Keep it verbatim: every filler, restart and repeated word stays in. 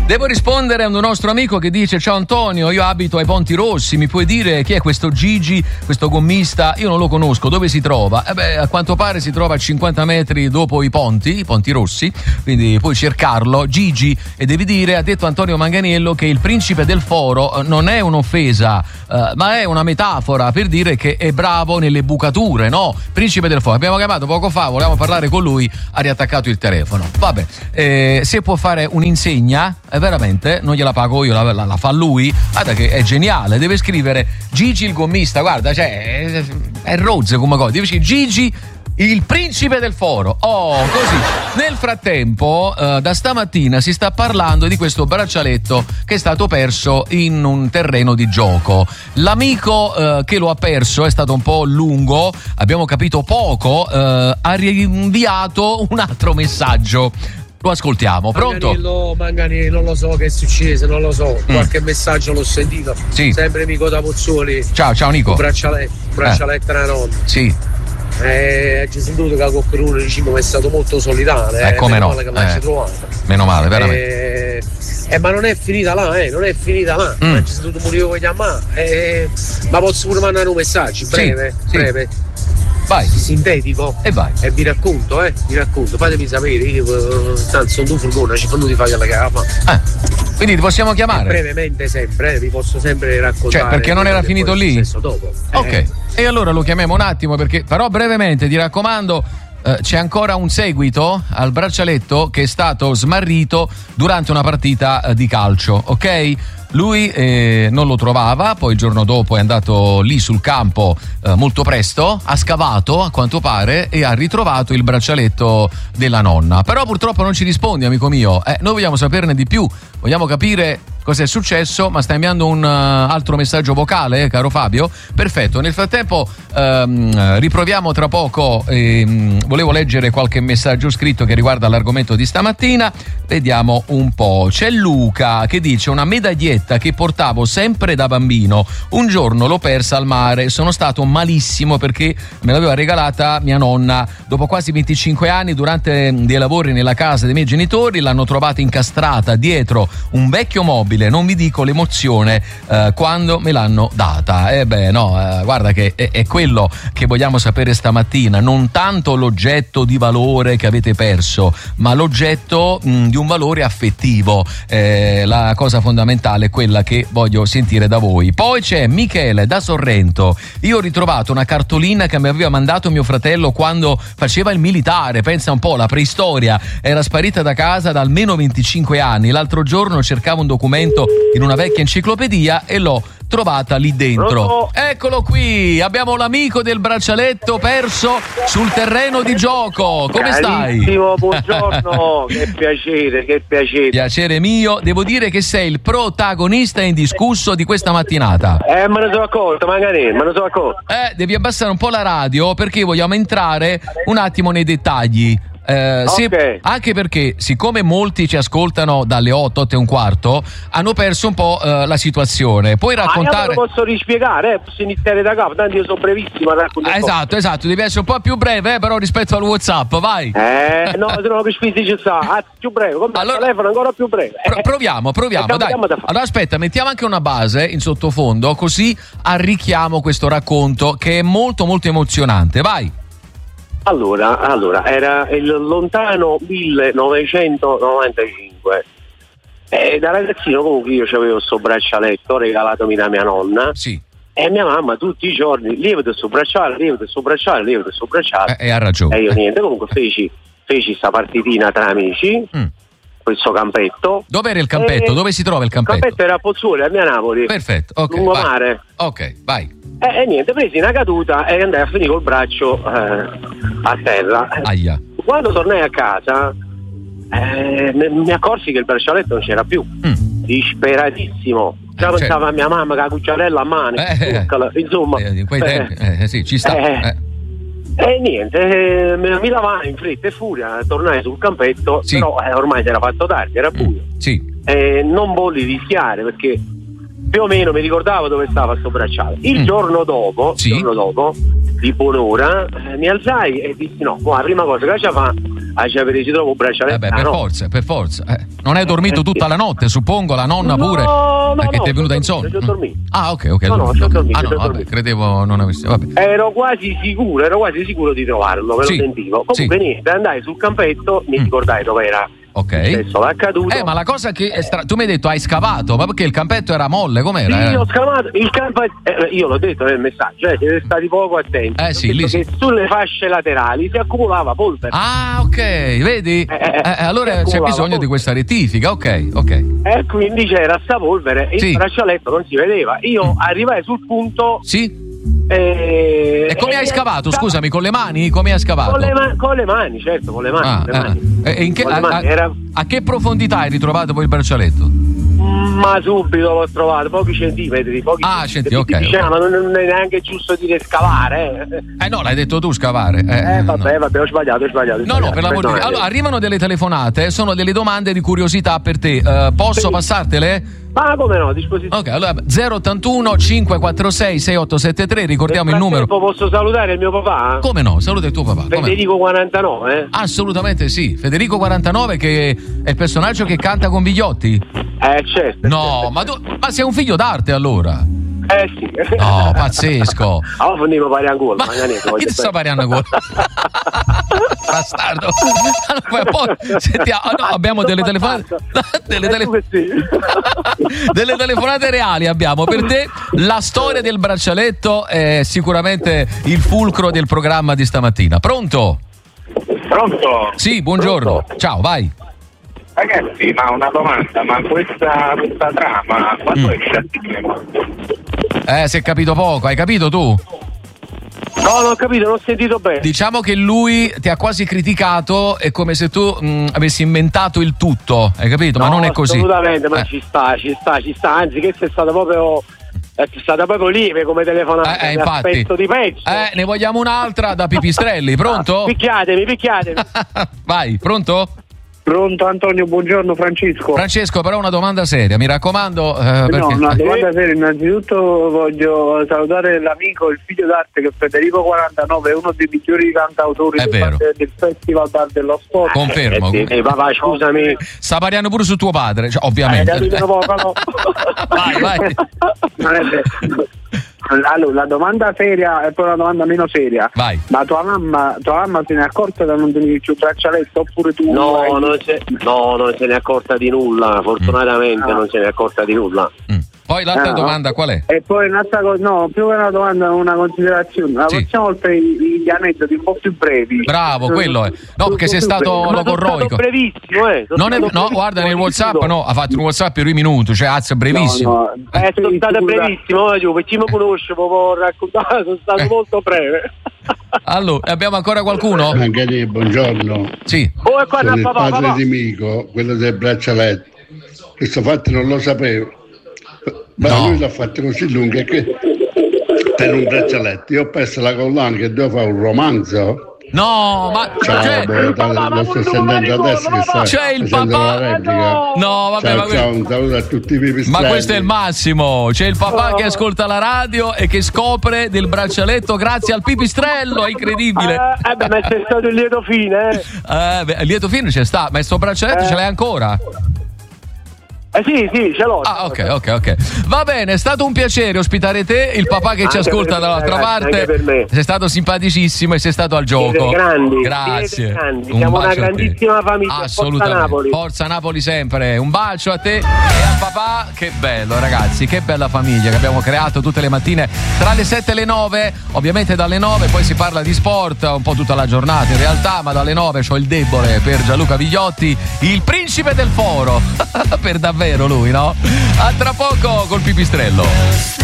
Devo rispondere a un nostro amico che dice: ciao Antonio, io abito ai Ponti Rossi, mi puoi dire chi è questo Gigi, questo gommista? Io non lo conosco, dove si trova? Eh beh, a quanto pare si trova a cinquanta metri dopo i ponti, i Ponti Rossi, quindi puoi cercarlo. Gigi, e devi dire, ha detto Antonio Manganiello, che il principe del foro non è un'offesa, eh, ma è una metafora per dire che è bravo nelle bucature, no? Principe del foro, abbiamo chiamato poco fa, volevamo parlare con lui, ha riattaccato il telefono. Vabbè, eh, se può fare un'insegna, eh, veramente, non gliela pago io, la, la, la fa lui, guarda che è geniale, deve scrivere Gigi il gommista, guarda, cioè, è, è rozze come cosa, deve scrivere Gigi il principe del foro. Oh, così. Nel frattempo, eh, da stamattina si sta parlando di questo braccialetto che è stato perso in un terreno di gioco. L'amico eh, che lo ha perso è stato un po' lungo, abbiamo capito poco, eh, ha rinviato un altro messaggio. Lo ascoltiamo, pronto? Manganiello, Manganiello, non lo so che è successo, non lo so. Mm. Qualche messaggio l'ho sentito. Sì. Sempre Nico da Pozzuoli. Ciao, ciao Nico. Braccialetto, braccialetto eh. nonna. Sì. Eh, ci sentito che qualcuno diciamo è stato molto solidale. Eh, come no? Male che l'hai eh. trovata. Meno male, veramente. Eh, eh, ma non è finita là, eh, non è finita là. Mm. Ci sono dovuto morire con gli ammà. Eh, ma posso pure mandare un messaggio, breve, sì, breve. Sì. Vai. Sintetico e vai e vi racconto eh vi racconto fatemi sapere, io tanto sono due furgone, ci fanno di fare la capa, ah, quindi ti possiamo chiamare e brevemente sempre, eh, vi posso sempre raccontare, cioè perché non era finito lì dopo. Ok, eh. e allora lo chiamiamo un attimo, perché però brevemente ti raccomando, eh, c'è ancora un seguito al braccialetto che è stato smarrito durante una partita eh, di calcio, ok? Lui eh, non lo trovava, poi il giorno dopo è andato lì sul campo eh, molto presto, ha scavato a quanto pare e ha ritrovato il braccialetto della nonna. Però purtroppo non ci rispondi, amico mio. Eh, noi vogliamo saperne di più, vogliamo capire cosa è successo, ma stai inviando un uh, altro messaggio vocale, eh, caro Fabio? Perfetto, nel frattempo um, riproviamo tra poco, ehm, volevo leggere qualche messaggio scritto che riguarda l'argomento di stamattina, vediamo un po'. C'è Luca che dice: una medaglietta che portavo sempre da bambino, un giorno l'ho persa al mare, sono stato malissimo perché me l'aveva regalata mia nonna, dopo quasi venticinque anni durante dei lavori nella casa dei miei genitori l'hanno trovata incastrata dietro un vecchio mobile. Non vi dico l'emozione eh, quando me l'hanno data. Eh beh, no, eh, guarda che è, è quello che vogliamo sapere stamattina, non tanto l'oggetto di valore che avete perso, ma l'oggetto mh, di un valore affettivo. Eh, la cosa fondamentale è quella che voglio sentire da voi. Poi c'è Michele da Sorrento. Io ho ritrovato una cartolina che mi aveva mandato mio fratello quando faceva il militare, pensa un po', la preistoria, era sparita da casa da almeno venticinque anni. L'altro giorno cercavo un documento in una vecchia enciclopedia e l'ho trovata lì dentro. Eccolo qui, abbiamo l'amico del braccialetto perso sul terreno di gioco. Come stai? Carissimo, buongiorno. Che piacere, che piacere. Piacere mio, devo dire che sei il protagonista indiscusso di questa mattinata. Eh, me ne sono accorto, magari, me ne sono accorto. Eh, devi abbassare un po' la radio perché vogliamo entrare un attimo nei dettagli. Eh, okay. se, anche perché siccome molti ci ascoltano dalle otto, otto e un quarto, hanno perso un po' eh, la situazione. Puoi raccontare? Ma io lo posso rispiegare, eh? Posso iniziare da capo, tanto io sono brevissimo a raccontare. Ah, esatto, esatto, devi essere un po' più breve, eh, però rispetto al WhatsApp, vai. Eh, no, se no per spizzi ci sta, ah, più breve, come allora, il telefono ancora più breve. Pro- proviamo, proviamo, dai. Allora aspetta, mettiamo anche una base in sottofondo, così arricchiamo questo racconto che è molto molto emozionante, vai. Allora, allora, era il lontano millenovecentonovantacinque e da ragazzino comunque io avevo questo braccialetto regalatomi da mia nonna. Sì. E mia mamma tutti i giorni lievito sto bracciale, lievito sto bracciale, lievito sto bracciale. E eh, ha ragione. E io niente, comunque feci feci sta partitina tra amici. Mm. Questo campetto. Dov'era il campetto? E... Dove si trova il campetto? Il campetto era a Pozzuoli, a mia Napoli. Perfetto, ok. Lungomare. Ok, vai. E, e niente, presi una caduta e andai a finire col braccio eh, a terra. Aia. Quando tornai a casa eh, mi accorsi che il braccialetto non c'era più. Mm. Disperatissimo. Già eh, pensava a mia mamma che la cucciarella a mano. Eh, insomma. Eh, in quei tempi, eh, sì, ci sta. Eh, eh. E niente, eh, mi lavai in fretta e furia, tornai sul campetto, sì. Però eh, ormai si era fatto tardi, era buio. Mm, sì. E non volli rischiare perché più o meno mi ricordavo dove stava sto bracciale. Il mm. giorno dopo, sì. il giorno dopo, di buon'ora, eh, mi alzai e dissi no, la prima cosa che ci fa a sapere si trova un braccialetto. Eh beh, per no. forza, per forza. Eh. Non hai dormito tutta la notte, suppongo, la nonna no, pure? No, perché no, ti è venuta insonnia? Ci ho dormito. Ah, ok, ok. No, no, ci ho dormito. Ah, no, vabbè, dormito. credevo non avessi. Vabbè. Ero quasi sicuro, ero quasi sicuro di trovarlo, me sì. lo sentivo. Comunque sì. niente, andai sul campetto, mi ricordai dove era. Ok. Adesso l'accaduto. Eh, ma la cosa che è stra... tu mi hai detto hai scavato, ma perché il campetto era molle, com'era? Sì, eh? ho scavato il campetto, eh, io l'ho detto nel messaggio, eh, siete stati poco attenti. Eh sì, lì che sì. sulle fasce laterali si accumulava polvere. Ah, ok, vedi? Eh, eh, eh, allora c'è bisogno polvere. Di questa rettifica, ok, ok. E quindi c'era sta polvere e sì. il braccialetto non si vedeva. Io mm. arrivai sul punto. Sì. E, e come e hai scavato? Scusami, con le mani? Come hai scavato? Con le, ma- con le mani, certo, con le mani. Ah, con le mani. Eh. E in che, a, mani. A, Era... a che profondità hai ritrovato poi il braccialetto? Ma subito l'ho trovato, pochi centimetri. Pochi ah, centimetri, ok. Diciamo, okay. Non è neanche giusto dire scavare. Eh, eh no, l'hai detto tu, scavare. Eh, eh vabbè, no. vabbè, ho sbagliato, ho sbagliato. Ho no, sbagliato. no, per l'amor di Dio. Allora, arrivano delle telefonate, sono delle domande di curiosità per te. Uh, posso sì. passartele? Ma come no, a disposizione. Ok, allora zero ottantuno cinquequaquartasei seiottosettantre, ricordiamo il numero. Posso salutare il mio papà? Come no? Saluta il tuo papà. Federico quarantanove, eh? Assolutamente sì. Federico quarantanove, che è il personaggio che canta con Vigliotti? Eh, certo. No, certo. ma, tu, ma sei un figlio d'arte allora? Eh sì. No, pazzesco. Allora andiamo a fare ancora. Ma chi ti sta parendo ancora? Bastardo. Allora, poi, sentiamo, no, abbiamo delle telefonate delle, tele... delle telefonate reali abbiamo per te. La storia del braccialetto è sicuramente il fulcro del programma di stamattina. Pronto? Pronto? Sì, buongiorno. Pronto. Ciao, vai. Ragazzi, ma una domanda, ma questa, questa trama quando mm. è stata? Eh, si è capito poco, hai capito tu? No, non ho capito, non ho sentito bene. Diciamo che lui ti ha quasi criticato, è come se tu mh, avessi inventato il tutto, hai capito? No, ma non è così. Assolutamente, ma eh. ci sta, ci sta, ci sta, anzi che sei stata proprio... è stata proprio lieve come telefonata. Eh, eh, infatti. Aspetto di pezzo. Eh, ne vogliamo un'altra da Pipistrelli, pronto? Ah, picchiatemi, picchiatemi. Vai, pronto? Pronto Antonio, buongiorno Francesco. Francesco, però una domanda seria, mi raccomando. Eh, perché... No, una domanda seria. Innanzitutto voglio salutare l'amico, il figlio d'arte, che è Federico quarantanove, è uno dei migliori cantautori è del, vero. del Festival Bar dello Sport. Confermo. Eh, eh, papà, scusami. Sta parlando pure su tuo padre, cioè, ovviamente. Eh, poco, no. Vai, vai. Allora, la domanda seria è poi una domanda meno seria. Vai. Ma tua mamma, tua mamma se ne è accorta da non tenere più braccialetto oppure tu? No, hai... non se, no, non se ne è accorta di nulla. Fortunatamente mm. non se ne è accorta di nulla. Mm. Poi l'altra ah, domanda qual è? E poi un'altra cosa, no, più che una domanda, una considerazione. La sì. facciamo oltre gli aneddoti un po' più brevi. Bravo, quello è. No, perché sei stato logorroico. Brevissimo, eh. Non è, no, guarda nel WhatsApp, no, ha fatto un WhatsApp per un minuto, cioè azzo brevissimo. No, no. Eh, sono stato brevissimo, io per chi mi conosce, può raccontare, sono stato eh. molto breve. Allora, abbiamo ancora qualcuno? Anche lì, buongiorno. Sì. Oh, è qua Sono il papà, padre papà. di Mico, quello del braccialetto. Questo fatto non lo sapevo. Ma no. lui l'ha fatto così lungo che per un braccialetto. Io ho perso la collana che devo fare un romanzo. No, ma ciao, cioè, boh, da, lo sto sentendo adesso che sta c'è il facendo papà. la replica. No, vabbè, ciao, ma ciao, un saluto a tutti i pipistrelli. Ma questo è il massimo. C'è il papà oh. che ascolta la radio e che scopre del braccialetto grazie al pipistrello, è incredibile. Eh, eh beh, ma c'è stato il lieto fine, eh. Eh, beh, il lieto fine c'è sta, ma sto braccialetto eh. ce l'hai ancora? Eh sì, sì, ce l'ho. Ah, ok, ok, ok. Va bene, è stato un piacere ospitare te, il papà che ci anche ascolta dall'altra ragazzi, parte. anche per me. Sei stato simpaticissimo e sei stato al gioco. Siete grandi. Grazie. Siete grandi. Un Siamo una bacio a te. grandissima famiglia. Assolutamente. Forza Napoli. Forza Napoli sempre. Un bacio a te e al papà. Che bello, ragazzi, che bella famiglia che abbiamo creato tutte le mattine tra le sette e le nove. Ovviamente dalle nove poi si parla di sport un po' tutta la giornata in realtà, ma dalle nove c'ho il debole per Gianluca Vigliotti, il principe del foro. Per davvero lui, no? A tra poco col pipistrello.